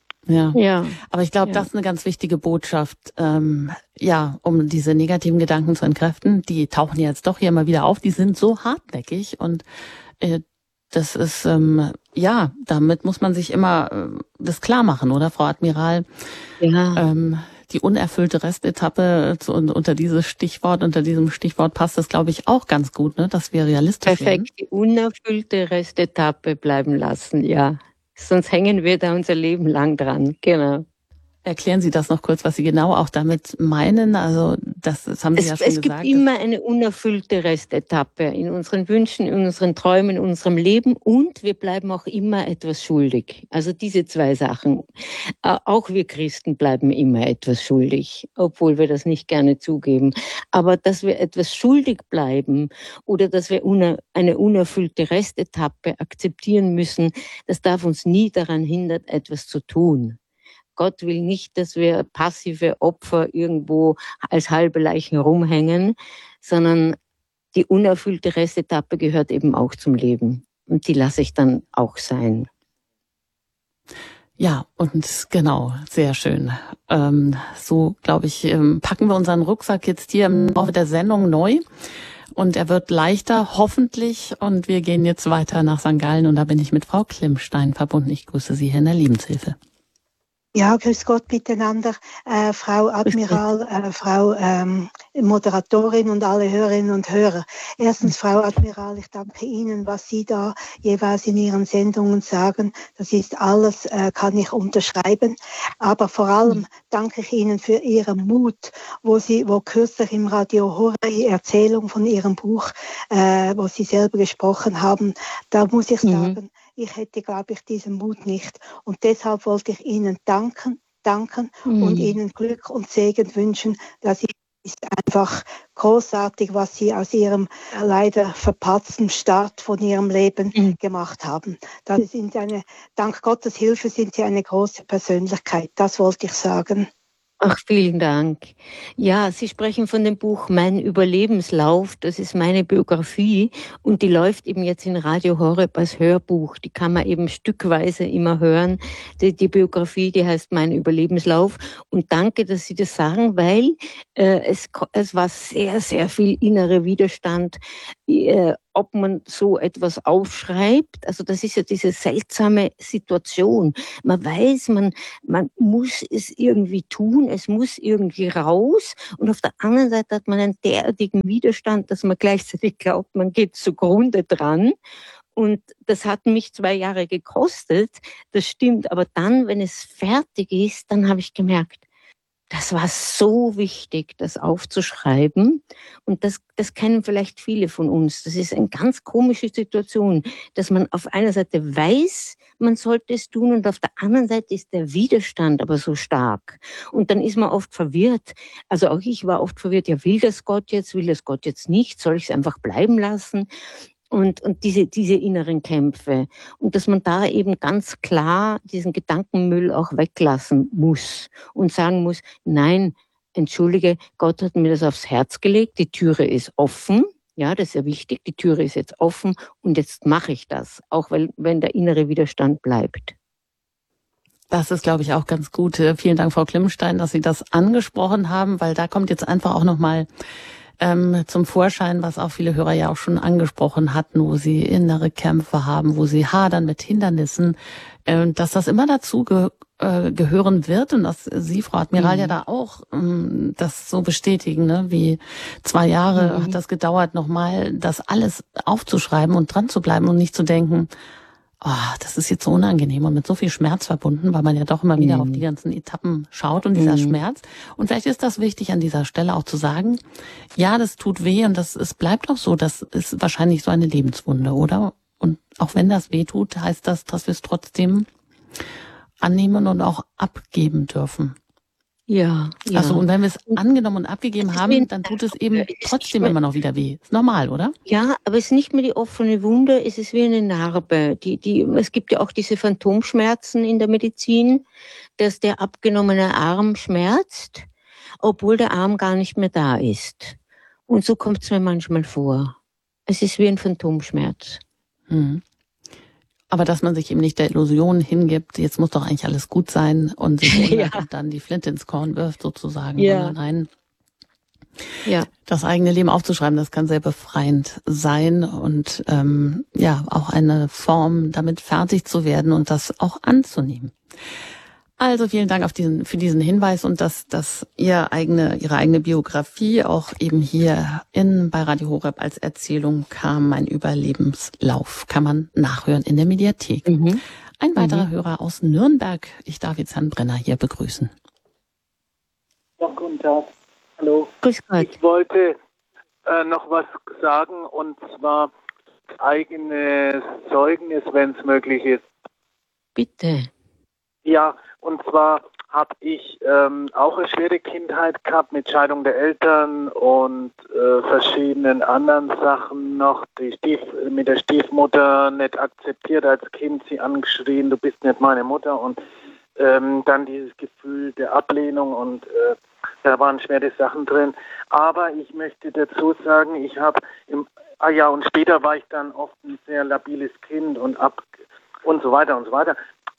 Ja. Aber ich glaube, das ist eine ganz wichtige Botschaft, um diese negativen Gedanken zu entkräften. Die tauchen jetzt doch hier immer wieder auf. Die sind so hartnäckig und das ist, damit muss man sich immer das klar machen, oder, Frau Admiral? Ja. Die unerfüllte Restetappe unter diesem Stichwort passt das, glaube ich, auch ganz gut, ne, dass wir realistisch werden. Die unerfüllte Restetappe bleiben lassen, ja. Sonst hängen wir da unser Leben lang dran, genau. Erklären Sie das noch kurz, was Sie genau auch damit meinen? Also das haben Sie ja schon gesagt. Es gibt immer eine unerfüllte Restetappe in unseren Wünschen, in unseren Träumen, in unserem Leben und wir bleiben auch immer etwas schuldig. Also diese 2 Sachen. Auch wir Christen bleiben immer etwas schuldig, obwohl wir das nicht gerne zugeben. Aber dass wir etwas schuldig bleiben oder dass wir eine unerfüllte Restetappe akzeptieren müssen, das darf uns nie daran hindern, etwas zu tun. Gott will nicht, dass wir passive Opfer irgendwo als halbe Leichen rumhängen, sondern die unerfüllte Restetappe gehört eben auch zum Leben. Und die lasse ich dann auch sein. Ja, und genau, sehr schön. So, glaube ich, packen wir unseren Rucksack jetzt hier im Laufe der Sendung neu. Und er wird leichter, hoffentlich. Und wir gehen jetzt weiter nach St. Gallen. Und da bin ich mit Frau Klimstein verbunden. Ich grüße Sie hier in der Lebenshilfe. Ja, grüß Gott miteinander, Frau Admiral, Frau Moderatorin und alle Hörerinnen und Hörer. Erstens, Frau Admiral, ich danke Ihnen, was Sie da jeweils in Ihren Sendungen sagen. Das ist alles, kann ich unterschreiben. Aber vor allem danke ich Ihnen für Ihren Mut, wo kürzlich im Radio Horeb die Erzählung von Ihrem Buch, wo Sie selber gesprochen haben, da muss ich sagen, ich hätte, glaube ich, diesen Mut nicht. Und deshalb wollte ich Ihnen danken und Ihnen Glück und Segen wünschen. Das ist einfach großartig, was Sie aus Ihrem leider verpatzten Start von Ihrem Leben gemacht haben. Dank Gottes Hilfe sind Sie eine große Persönlichkeit. Das wollte ich sagen. Ach, vielen Dank. Ja, Sie sprechen von dem Buch Mein Überlebenslauf. Das ist meine Biografie und die läuft eben jetzt in Radio Horeb als Hörbuch. Die kann man eben stückweise immer hören. Die Biografie, die heißt Mein Überlebenslauf. Und danke, dass Sie das sagen, weil es war sehr, sehr viel innerer Widerstand, ob man so etwas aufschreibt. Also das ist ja diese seltsame Situation. Man weiß, man muss es irgendwie tun, es muss irgendwie raus. Und auf der anderen Seite hat man einen derartigen Widerstand, dass man gleichzeitig glaubt, man geht zugrunde dran. Und das hat mich 2 Jahre gekostet, das stimmt. Aber dann, wenn es fertig ist, dann habe ich gemerkt, das war so wichtig, das aufzuschreiben. Und das kennen vielleicht viele von uns. Das ist eine ganz komische Situation, dass man auf einer Seite weiß, man sollte es tun und auf der anderen Seite ist der Widerstand aber so stark. Und dann ist man oft verwirrt. Also auch ich war oft verwirrt. Ja, will das Gott jetzt nicht? Soll ich es einfach bleiben lassen? Und diese inneren Kämpfe. Und dass man da eben ganz klar diesen Gedankenmüll auch weglassen muss und sagen muss, nein, entschuldige, Gott hat mir das aufs Herz gelegt, die Türe ist offen. Ja, das ist ja wichtig, die Türe ist jetzt offen und jetzt mache ich das, auch wenn der innere Widerstand bleibt. Das ist, glaube ich, auch ganz gut. Vielen Dank, Frau Klimstein, dass Sie das angesprochen haben, weil da kommt jetzt einfach auch nochmal zum Vorschein, was auch viele Hörer ja auch schon angesprochen hatten, wo sie innere Kämpfe haben, wo sie hadern mit Hindernissen, dass das immer dazu gehören wird und dass Sie, Frau Admiral, ja da auch das so bestätigen, ne? Wie 2 Jahre hat das gedauert, nochmal das alles aufzuschreiben und dran zu bleiben und nicht zu denken, das ist jetzt so unangenehm und mit so viel Schmerz verbunden, weil man ja doch immer wieder auf die ganzen Etappen schaut und dieser Schmerz. Und vielleicht ist das wichtig, an dieser Stelle auch zu sagen, ja, das tut weh und es bleibt auch so, das ist wahrscheinlich so eine Lebenswunde, oder? Und auch wenn das weh tut, heißt das, dass wir es trotzdem annehmen und auch abgeben dürfen. Ja. Also, und wenn wir es angenommen und abgegeben haben, dann tut es eben trotzdem immer noch wieder weh. Ist normal, oder? Ja, aber es ist nicht mehr die offene Wunde, es ist wie eine Narbe. Es gibt ja auch diese Phantomschmerzen in der Medizin, dass der abgenommene Arm schmerzt, obwohl der Arm gar nicht mehr da ist. Und so kommt es mir manchmal vor. Es ist wie ein Phantomschmerz. Aber dass man sich eben nicht der Illusion hingibt, jetzt muss doch eigentlich alles gut sein und sich dann die Flinte ins Korn wirft sozusagen, sondern nein, das eigene Leben aufzuschreiben, das kann sehr befreiend sein und auch eine Form, damit fertig zu werden und das auch anzunehmen. Also vielen Dank für diesen Hinweis und dass Ihre eigene Biografie auch eben hier bei Radio Horeb als Erzählung kam, Mein Überlebenslauf, kann man nachhören in der Mediathek. Ein weiterer Hörer aus Nürnberg. Ich darf jetzt Herrn Brenner hier begrüßen. Ja, guten Tag. Hallo. Grüß Gott. Ich wollte noch was sagen und zwar eigenes Zeugnis, wenn es möglich ist. Bitte. Ja, und zwar habe ich auch eine schwere Kindheit gehabt mit Scheidung der Eltern und verschiedenen anderen Sachen noch. Mit der Stiefmutter nicht akzeptiert als Kind, sie angeschrien, du bist nicht meine Mutter und dann dieses Gefühl der Ablehnung und da waren schwere Sachen drin. Aber ich möchte dazu sagen, ich habe und später war ich dann oft ein sehr labiles Kind und so weiter und so weiter.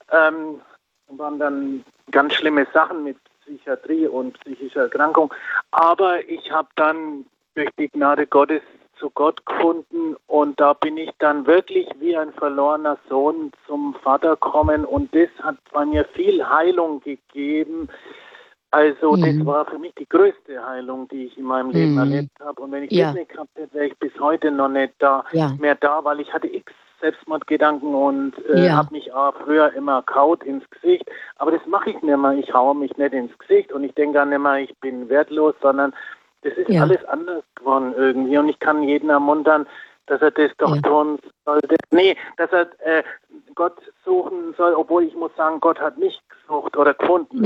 Waren dann ganz schlimme Sachen mit Psychiatrie und psychischer Erkrankung. Aber ich habe dann durch die Gnade Gottes zu Gott gefunden und da bin ich dann wirklich wie ein verlorener Sohn zum Vater gekommen und das hat bei mir viel Heilung gegeben. Also das war für mich die größte Heilung, die ich in meinem Leben erlebt habe. Und wenn ich das nicht gehabt hätte, wäre ich bis heute noch nicht mehr da, weil ich hatte Selbstmordgedanken und habe mich auch früher immer kaut ins Gesicht. Aber das mache ich nicht mehr. Ich haue mich nicht ins Gesicht und ich denke auch nicht mehr, ich bin wertlos, sondern das ist alles anders geworden irgendwie. Und ich kann jeden ermuntern, dass er das doch tun sollte. Nee, dass er Gott suchen soll, obwohl ich muss sagen, Gott hat mich gesucht oder gefunden.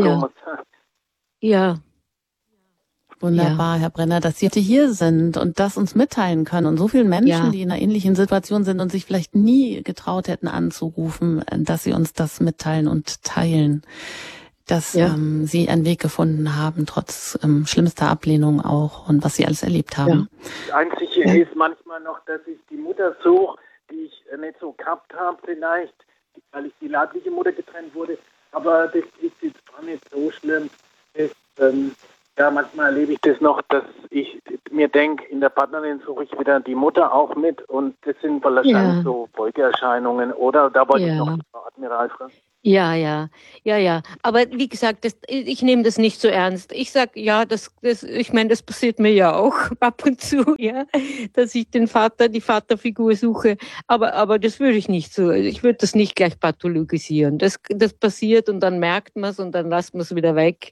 Ja. Wunderbar, Herr Brenner, dass Sie hier sind und das uns mitteilen können und so vielen Menschen, die in einer ähnlichen Situation sind und sich vielleicht nie getraut hätten anzurufen, dass Sie uns das mitteilen und teilen. dass Sie einen Weg gefunden haben, trotz schlimmster Ablehnung auch und was Sie alles erlebt haben. Ja. Das Einzige ist manchmal noch, dass ich die Mutter suche, die ich nicht so gehabt habe vielleicht, weil ich die leibliche Mutter getrennt wurde. Aber das ist jetzt auch nicht so schlimm. Manchmal erlebe ich das noch, dass ich mir denke, in der Partnerin suche ich wieder die Mutter auch mit und das sind wahrscheinlich so Folgeerscheinungen, oder? Da wollte ich noch die Frau Admiral fragen. Ja. Aber wie gesagt, ich nehme das nicht so ernst. Ich sage, ich meine, das passiert mir ja auch ab und zu, dass ich die Vaterfigur suche. Aber das würde ich nicht so. Ich würde das nicht gleich pathologisieren. Das passiert und dann merkt man es und dann lässt man es wieder weg.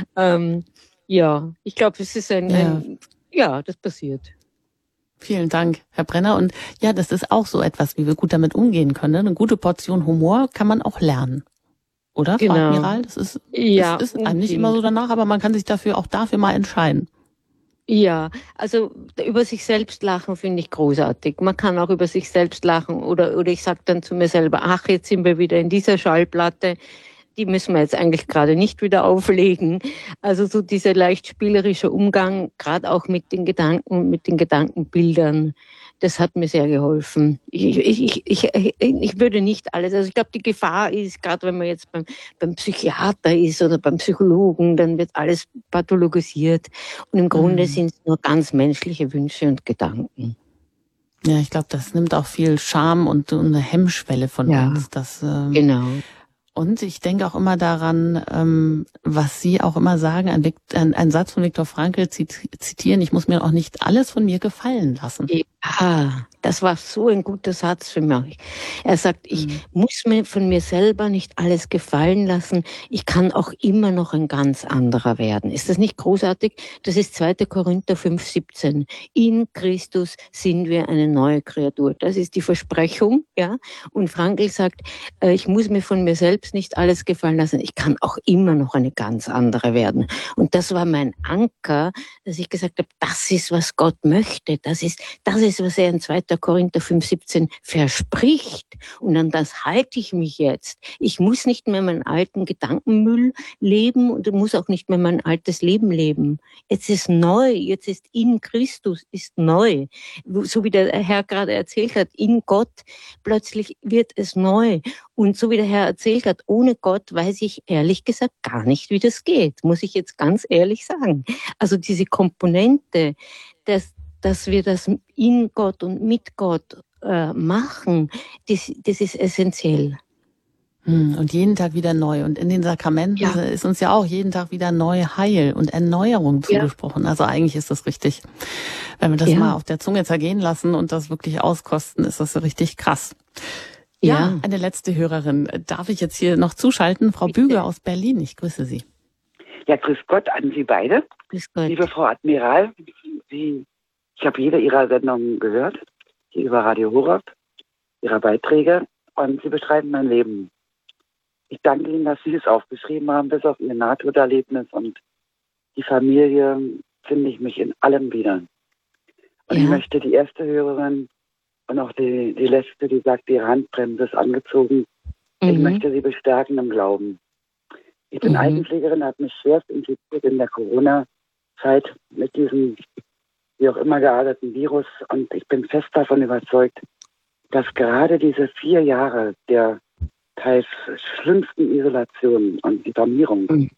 Ich glaube, es ist das passiert. Vielen Dank, Herr Brenner. Und ja, das ist auch so etwas, wie wir gut damit umgehen können. Eine gute Portion Humor kann man auch lernen. Oder, Frau Admiral? Das ist einem nicht immer so danach, aber man kann sich dafür mal entscheiden. Ja, also über sich selbst lachen finde ich großartig. Man kann auch über sich selbst lachen oder ich sage dann zu mir selber, ach, jetzt sind wir wieder in dieser Schallplatte. Die müssen wir jetzt eigentlich gerade nicht wieder auflegen. Also so dieser leicht spielerische Umgang, gerade auch mit den Gedanken, mit den Gedankenbildern, das hat mir sehr geholfen. Ich würde nicht alles, also ich glaube, die Gefahr ist, gerade wenn man jetzt beim Psychiater ist oder beim Psychologen, dann wird alles pathologisiert. Und im Grunde sind es nur ganz menschliche Wünsche und Gedanken. Ja, ich glaube, das nimmt auch viel Scham und eine Hemmschwelle von uns. Genau. Und ich denke auch immer daran, was Sie auch immer sagen, ein Satz von Viktor Frankl zitieren, ich muss mir auch nicht alles von mir gefallen lassen. Ja, das war so ein guter Satz für mich. Er sagt, ich muss mir von mir selber nicht alles gefallen lassen, ich kann auch immer noch ein ganz anderer werden. Ist das nicht großartig? Das ist 2. Korinther 5,17. In Christus sind wir eine neue Kreatur. Das ist die Versprechung, ja. Und Frankl sagt, ich muss mir von mir selbst nicht alles gefallen lassen, ich kann auch immer noch eine ganz andere werden. Und das war mein Anker, dass ich gesagt habe, das ist, was Gott möchte, das ist, was er in 2. Korinther 5,17 verspricht. Und an das halte ich mich jetzt. Ich muss nicht mehr meinen alten Gedankenmüll leben und muss auch nicht mehr mein altes Leben leben. Jetzt ist neu, jetzt ist in Christus, ist neu. So wie der Herr gerade erzählt hat, in Gott plötzlich wird es neu. Und so wie der Herr erzählt hat, ohne Gott weiß ich ehrlich gesagt gar nicht, wie das geht, muss ich jetzt ganz ehrlich sagen. Also diese Komponente, dass wir das in Gott und mit Gott machen, das ist essentiell. Und jeden Tag wieder neu. Und in den Sakramenten ist uns ja auch jeden Tag wieder neu Heil und Erneuerung zugesprochen. Also eigentlich ist das richtig. Wenn wir das mal auf der Zunge zergehen lassen und das wirklich auskosten, ist das so richtig krass. Ja, eine letzte Hörerin. Darf ich jetzt hier noch zuschalten? Frau Büge aus Berlin, ich grüße Sie. Ja, grüß Gott an Sie beide. Grüß Gott. Liebe Frau Admiral, ich habe jede Ihrer Sendungen gehört, die über Radio Horeb, Ihrer Beiträge, und Sie beschreiben mein Leben. Ich danke Ihnen, dass Sie es aufgeschrieben haben, bis auf Ihr Nahtoderlebnis und die Familie finde ich mich in allem wieder. Und ich möchte die erste Hörerin und auch die letzte, die sagt, die Handbremse ist angezogen. Ich möchte sie bestärken im Glauben. Ich bin Altenpflegerin, habe mich schwerst infiziert in der Corona-Zeit mit diesem, wie auch immer gearteten Virus. Und ich bin fest davon überzeugt, dass gerade diese 4 Jahre der teils schlimmsten Isolation und Diffamierung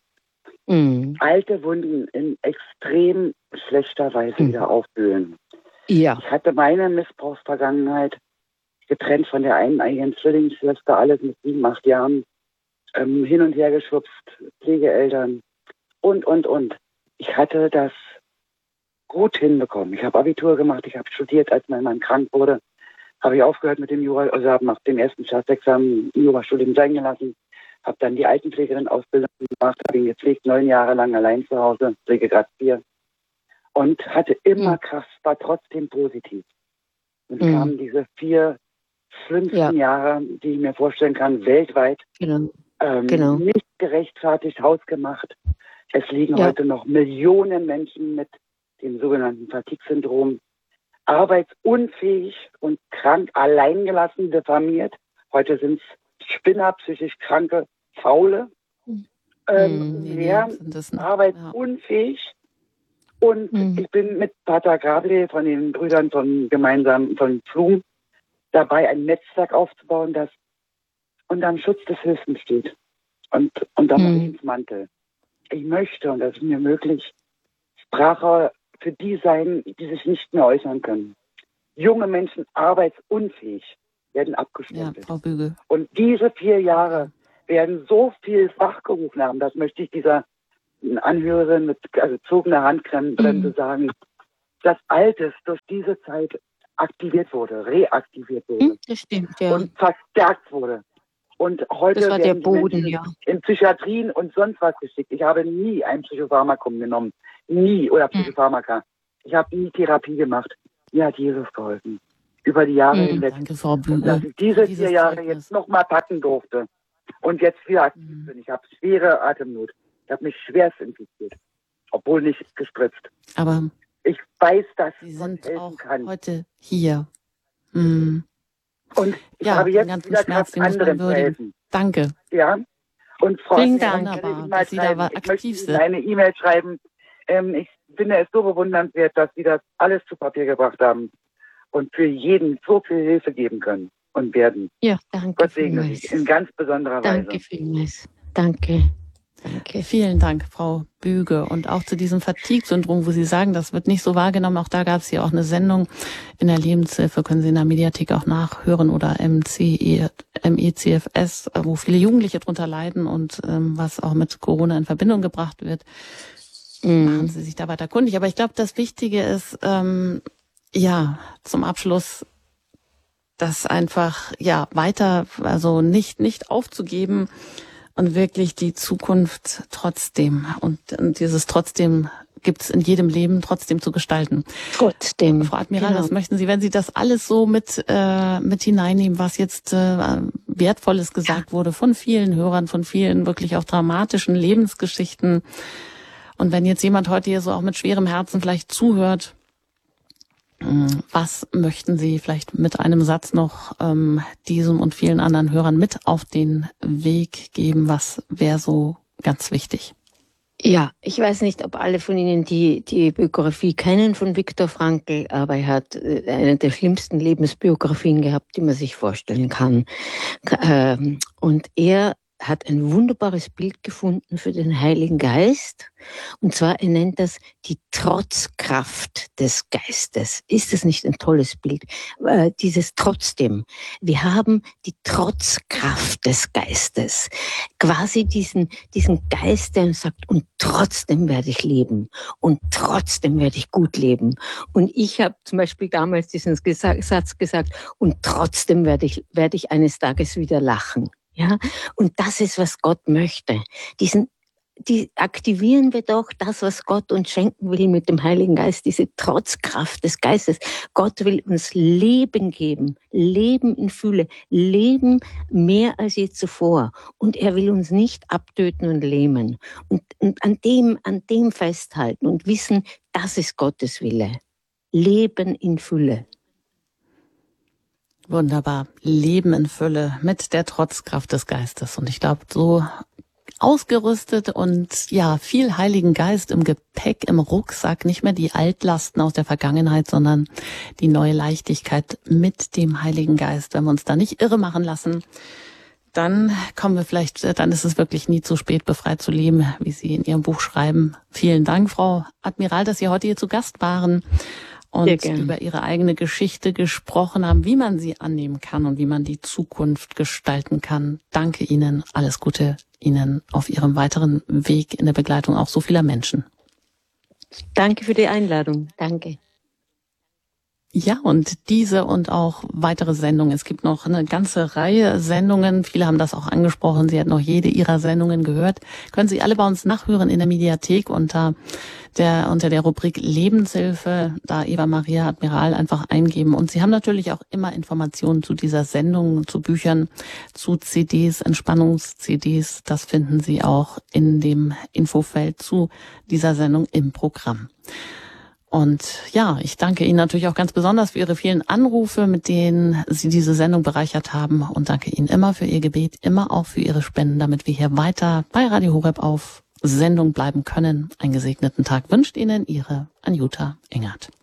alte Wunden in extrem schlechter Weise wieder aufwühlen. Ja. Ich hatte meine Missbrauchsvergangenheit getrennt von der eigenen Zwillingsschwester, alles mit 7, 8 Jahren, hin und her geschwupst, Pflegeeltern und. Ich hatte das gut hinbekommen. Ich habe Abitur gemacht, ich habe studiert, als mein Mann krank wurde, habe ich aufgehört mit dem Jura, also habe nach dem ersten Staatsexamen im Jurastudium sein gelassen, habe dann die Altenpflegerin-Ausbildung gemacht, habe ihn gepflegt, 9 Jahre lang allein zu Hause, Pflegegrad 4. Und hatte immer Kraft, war trotzdem positiv. Und kamen diese 4 schlimmsten Jahre, die ich mir vorstellen kann, weltweit. Nicht gerechtfertigt, hausgemacht. Es liegen heute noch Millionen Menschen mit dem sogenannten Fatigue-Syndrom, arbeitsunfähig und krank, alleingelassen, diffamiert. Heute sind es Spinner, psychisch Kranke, Faule. arbeitsunfähig. Und ich bin mit Pater Gabriel von den Brüdern von Pflum dabei, ein Netzwerk aufzubauen, das unter dem Schutz des Höchsten steht. Und unter Mariens Mantel. Ich möchte, und das ist mir möglich, Sprache für die sein, die sich nicht mehr äußern können. Junge Menschen, arbeitsunfähig, werden abgestempelt. Ja, Frau Bügel. Und diese 4 Jahre werden so viel wachgerufen haben, das möchte ich dieser Anhörerin mit gezogener Handbremse sagen, dass Altes durch diese Zeit aktiviert wurde, reaktiviert wurde. Das stimmt, ja. Und verstärkt wurde. Und heute das war der werden Boden, Menschen in Psychiatrien und sonst was geschickt. Ich habe nie ein Psychopharmakum genommen. Nie. Oder Psychopharmaka. Ich habe nie Therapie gemacht. Mir hat Jesus geholfen. Über die Jahre hinweg. Danke, Frau Bügel. Und dass ich diese 4 Jahre jetzt nochmal packen durfte. Und jetzt wieder aktiv bin. Ich habe schwere Atemnot. Ich habe mich schwerst infiziert. Obwohl nicht gespritzt. Aber ich weiß, dass Sie sind auch heute hier. Und ich habe jetzt wieder Kraft, anderen zu helfen. Danke. Ja. Und Frau, vielen Dank, dass Sie da aktiv sind. Ich möchte eine E-Mail schreiben. Ich finde es so bewundernswert, dass Sie das alles zu Papier gebracht haben und für jeden so viel Hilfe geben können und werden. Ja, danke. Gott segne Sie in ganz besonderer Weise. Danke vielmals. Danke. Danke. Vielen Dank, Frau Büge. Und auch zu diesem Fatigue-Syndrom, wo Sie sagen, das wird nicht so wahrgenommen. Auch da gab es ja auch eine Sendung in der Lebenshilfe, können Sie in der Mediathek auch nachhören, oder MECFS, wo viele Jugendliche drunter leiden und was auch mit Corona in Verbindung gebracht wird. Machen Sie sich da weiter kundig. Aber ich glaube, das Wichtige ist, zum Abschluss, das einfach, weiter, also nicht aufzugeben, und wirklich die Zukunft trotzdem und dieses trotzdem gibt's in jedem Leben trotzdem zu gestalten. Trotzdem. Frau Admiral, was möchten Sie, wenn Sie das alles so mit hineinnehmen, was jetzt Wertvolles gesagt wurde von vielen Hörern, von vielen wirklich auch dramatischen Lebensgeschichten, und wenn jetzt jemand heute hier so auch mit schwerem Herzen vielleicht zuhört, was möchten Sie vielleicht mit einem Satz noch diesem und vielen anderen Hörern mit auf den Weg geben? Was wäre so ganz wichtig? Ja, ich weiß nicht, ob alle von Ihnen die Biografie kennen von Viktor Frankl, aber er hat eine der schlimmsten Lebensbiografien gehabt, die man sich vorstellen kann. Und er hat ein wunderbares Bild gefunden für den Heiligen Geist. Und zwar, er nennt das die Trotzkraft des Geistes. Ist das nicht ein tolles Bild? Dieses Trotzdem. Wir haben die Trotzkraft des Geistes. Quasi diesen Geist, der uns sagt, und trotzdem werde ich leben. Und trotzdem werde ich gut leben. Und ich habe zum Beispiel damals diesen Satz gesagt, und trotzdem werde ich eines Tages wieder lachen. Ja, und das ist, was Gott möchte. Die aktivieren wir doch das, was Gott uns schenken will mit dem Heiligen Geist, diese Trotzkraft des Geistes. Gott will uns Leben geben, Leben in Fülle, Leben mehr als je zuvor. Und er will uns nicht abtöten und lähmen. Und an dem festhalten und wissen, das ist Gottes Wille. Leben in Fülle. Wunderbar. Leben in Fülle mit der Trotzkraft des Geistes. Und ich glaube, so ausgerüstet und viel Heiligen Geist im Gepäck, im Rucksack, nicht mehr die Altlasten aus der Vergangenheit, sondern die neue Leichtigkeit mit dem Heiligen Geist. Wenn wir uns da nicht irre machen lassen, dann dann ist es wirklich nie zu spät, befreit zu leben, wie Sie in Ihrem Buch schreiben. Vielen Dank, Frau Admiral, dass Sie heute hier zu Gast waren und über Ihre eigene Geschichte gesprochen haben, wie man sie annehmen kann und wie man die Zukunft gestalten kann. Danke Ihnen, alles Gute Ihnen auf Ihrem weiteren Weg in der Begleitung auch so vieler Menschen. Danke für die Einladung. Danke. Ja, und diese und auch weitere Sendungen. Es gibt noch eine ganze Reihe Sendungen. Viele haben das auch angesprochen. Sie hat noch jede Ihrer Sendungen gehört. Können Sie alle bei uns nachhören in der Mediathek unter der Rubrik Lebenshilfe, da Eva Maria Admiral einfach eingeben. Und Sie haben natürlich auch immer Informationen zu dieser Sendung, zu Büchern, zu CDs, Entspannungs-CDs. Das finden Sie auch in dem Infofeld zu dieser Sendung im Programm. Und ja, ich danke Ihnen natürlich auch ganz besonders für Ihre vielen Anrufe, mit denen Sie diese Sendung bereichert haben, und danke Ihnen immer für Ihr Gebet, immer auch für Ihre Spenden, damit wir hier weiter bei Radio Horeb auf Sendung bleiben können. Einen gesegneten Tag wünscht Ihnen Ihre Anjuta Engert.